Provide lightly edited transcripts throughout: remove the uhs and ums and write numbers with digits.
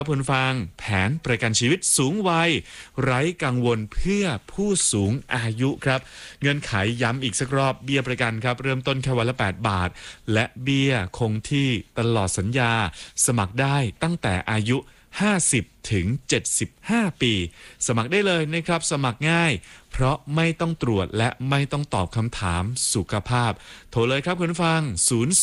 คุณฟังแผนประกันชีวิตสูงวัยไร้กังวลเพื่อผู้สูงอายุครับเงื่อนไขย้ำอีกสักรอบเบี้ยประกันครับเริ่มต้นแค่วันละ8 บาทและเบี้ยคงที่ตลอดสัญญาสมัครได้ตั้งแต่อายุ50 ถึง 75 ปี สมัครได้เลยนะครับสมัครง่ายเพราะไม่ต้องตรวจและไม่ต้องตอบคำถามสุขภาพโทรเลยครับคุณฟัง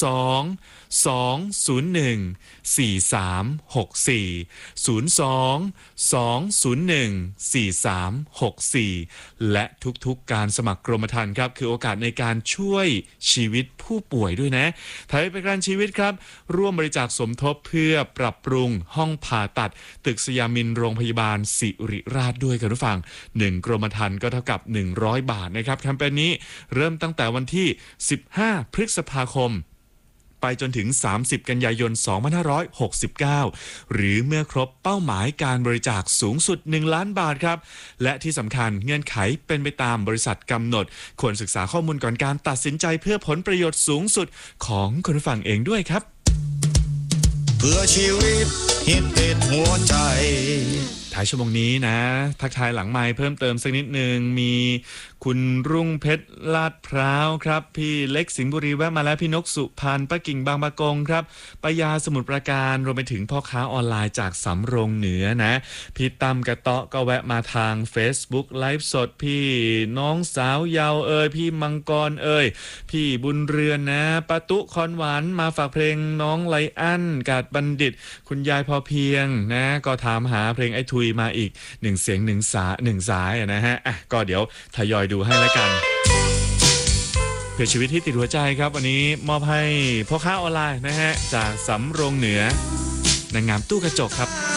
02-201-4364 และทุกๆการสมัครกรมธรรม์ครับคือโอกาสในการช่วยชีวิตผู้ป่วยด้วยนะไทยประกันชีวิตครับร่วมบริจาคสมทบเพื่อปรับปรุงห้องผ่าตัดตึกสยามินโรงพยาบาลศิริราชด้วยกันทุกฝั่ง1กรมธรรม์ก็เท่ากับ100 บาทนะครับแคมเปญนี้เริ่มตั้งแต่วันที่15 พฤษภาคมไปจนถึง30 กันยายน 2569 หรือเมื่อครบเป้าหมายการบริจาคสูงสุด1 ล้านบาทครับและที่สำคัญเงื่อนไขเป็นไปตามบริษัทกำหนดควรศึกษาข้อมูลก่อนการตัดสินใจเพื่อผลประโยชน์สูงสุดของคุณผู้ฟังเองด้วยครับเพื่อชีวิตฮิตติดหัวใจท้ายชั่วโมงนี้นะทักทายหลังไมค์เพิ่มเติมสักนิดนึงมีคุณรุ่งเพชรลาดพร้าวครับพี่เล็กสิงห์บุรีแวะมาแล้วพี่นกสุพรรณป้ากิ่งบางปะกงครับป้ายาสมุทรปราการรวมไปถึงพ่อค้าออนไลน์จากสำโรงเหนือนะพี่ตั้มกระเตาะก็แวะมาทาง Facebook ไลฟ์สดพี่น้องสาวเยาพี่มังกรพี่บุญเรือนนะปะตุคอนหวานมาฝากเพลงน้องไลอันกาดบัณฑิตคุณยายพอเพียงนะก็ถามหาเพลงไอ้ทุยมาอีก1 เสียง1 สายนะฮะก็เดี๋ยวทยอยดูให้แล้วกันเพื่อชีวิตที่ติดหัวใจครับวันนี้มอบให้พ่อค้าออนไลน์นะฮะจากสำโรงเหนือนางงามตู้กระจกครับ